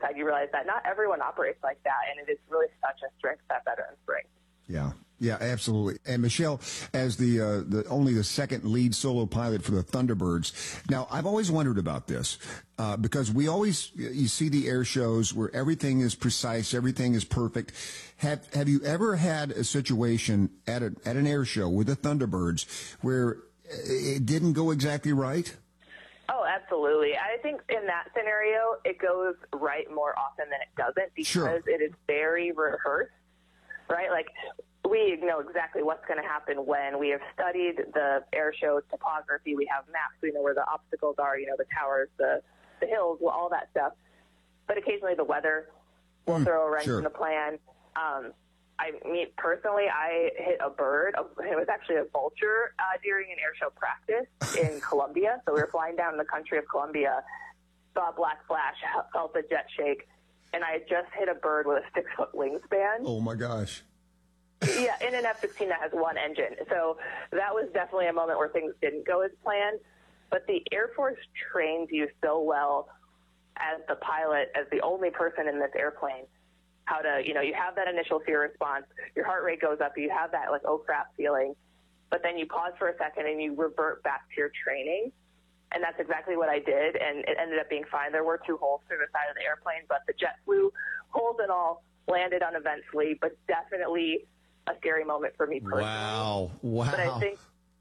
inside, you realize that not everyone operates like that, and it is really such a strength that veterans bring. Yeah. Yeah, absolutely. And Michelle, as the only the second lead solo pilot for the Thunderbirds. Now, I've always wondered about this, because you see the air shows where everything is precise, everything is perfect. Have you ever had a situation at an air show with the Thunderbirds where it didn't go exactly right? Oh, absolutely. I think in that scenario, it goes right more often than it doesn't, because It is very rehearsed, right? Like, we know exactly what's going to happen when. We have studied the air show topography. We have maps. We know where the obstacles are, the towers, the hills, all that stuff. But occasionally the weather will throw a wrench in the plan. Personally, I hit a bird. It was actually a vulture during an air show practice in Colombia. So we were flying down in the country of Colombia, saw a black flash, felt the jet shake, and I had just hit a bird with a 6-foot wingspan. Oh, my gosh. Yeah, in an F-16 that has one engine. So that was definitely a moment where things didn't go as planned. But the Air Force trains you so well as the pilot, as the only person in this airplane, how to, you have that initial fear response, your heart rate goes up, you have that, like, oh, crap feeling. But then you pause for a second and you revert back to your training. And that's exactly what I did, and it ended up being fine. There were 2 holes through the side of the airplane, but the jet flew, holes and all, landed uneventfully, but definitely a scary moment for me personally. Wow. But I think,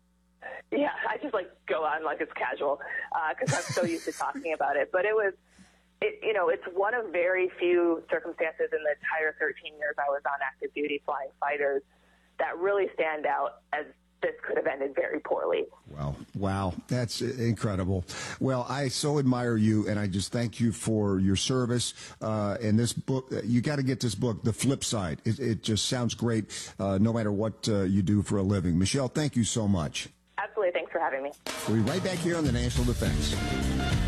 I just go on like it's casual because I'm so used to talking about it. But it's one of very few circumstances in the entire 13 years I was on active duty flying fighters that really stand out as this could have ended very poorly. Wow. That's incredible. Well, I so admire you, and I just thank you for your service. And this book, you got to get this book, The Flip Side. It just sounds great, no matter what you do for a living. Michelle, thank you so much. Absolutely. Thanks for having me. We'll be right back here on the National Defense.